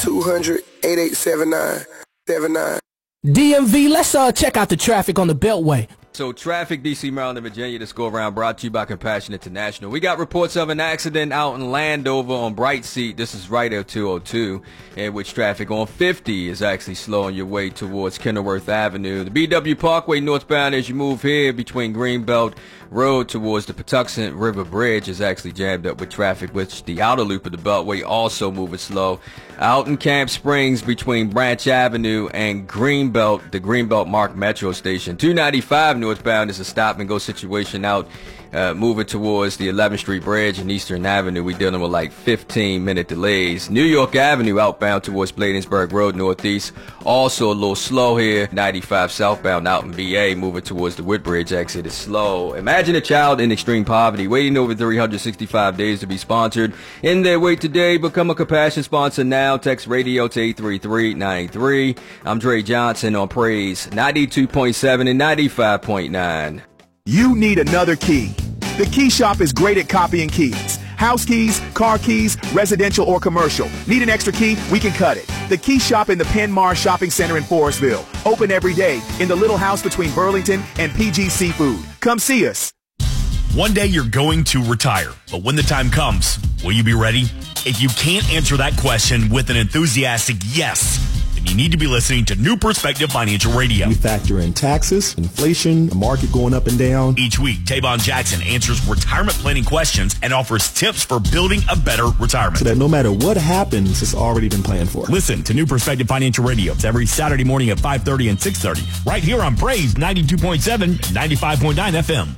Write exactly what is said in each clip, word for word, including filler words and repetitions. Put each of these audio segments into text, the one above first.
two hundred, eight eight seven nine, seven nine. D M V, let's uh, check out the traffic on the Beltway. So traffic, D C, Maryland, and Virginia, this go around brought to you by Compassion International. We got reports of an accident out in Landover on Bright Seat. This is right at two oh two, in which traffic on fifty is actually slow on your way towards Kenilworth Avenue. The B W Parkway northbound as you move here between Greenbelt Road towards the Patuxent River Bridge is actually jammed up with traffic, which the outer loop of the Beltway also moving slow. Out in Camp Springs between Branch Avenue and Greenbelt, the Greenbelt Mark Metro Station. two ninety-five northbound is a stop-and-go situation out uh, moving towards the eleventh Street Bridge and Eastern Avenue. We're dealing with like fifteen-minute delays. New York Avenue outbound towards Bladensburg Road Northeast, also a little slow here. ninety-five southbound out in V A moving towards the Woodbridge exit is slow. Imagine a child in extreme poverty waiting over three hundred sixty-five days to be sponsored. In their wait today, become a Compassion sponsor now. Text radio to eight three three, nine three. I'm Dre Johnson on Praise ninety-two point seven and ninety-five point nine. You need another key. The Key Shop is great at copying keys. House keys, car keys, residential or commercial. Need an extra key? We can cut it. The Key Shop in the Penn Mar Shopping Center in Forestville. Open every day in the little house between Burlington and P G Seafood. Come see us. One day you're going to retire, but when the time comes, will you be ready? If you can't answer that question with an enthusiastic yes, then you need to be listening to New Perspective Financial Radio. We factor in taxes, inflation, the market going up and down. Each week, Tavon Jackson answers retirement planning questions and offers tips for building a better retirement. So that no matter what happens, it's already been planned for. Listen to New Perspective Financial Radio. It's every Saturday morning at five thirty and six thirty, right here on Praise ninety-two point seven and ninety-five point nine F M.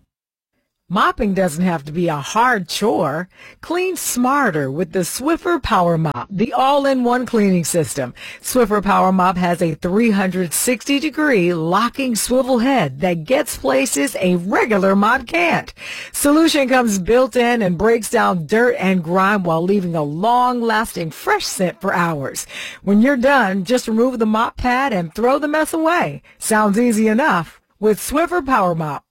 Mopping doesn't have to be a hard chore. Clean smarter with the Swiffer Power Mop, the all-in-one cleaning system. Swiffer Power Mop has a three hundred sixty degree locking swivel head that gets places a regular mop can't. Solution comes built in and breaks down dirt and grime while leaving a long-lasting fresh scent for hours. When you're done, just remove the mop pad and throw the mess away. Sounds easy enough with Swiffer Power Mop.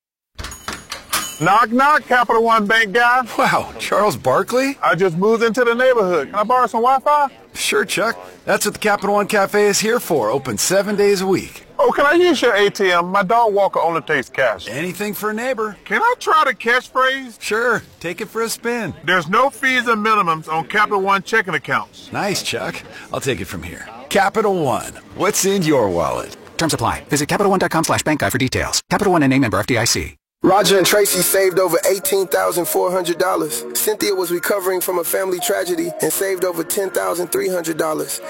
Knock, knock, Capital One Bank guy. Wow, Charles Barkley? I just moved into the neighborhood. Can I borrow some Wi-Fi? Sure, Chuck. That's what the Capital One Cafe is here for. Open seven days a week. Oh, can I use your A T M? My dog Walker only takes cash. Anything for a neighbor. Can I try the catchphrase? Sure. Take it for a spin. There's no fees and minimums on Capital One checking accounts. Nice, Chuck. I'll take it from here. Capital One. What's in your wallet? Terms apply. Visit Capital One dot com slash bank guide for details. Capital One and name member F D I C. Roger and Tracy saved over eighteen thousand four hundred dollars. Cynthia was recovering from a family tragedy and saved over ten thousand three hundred dollars.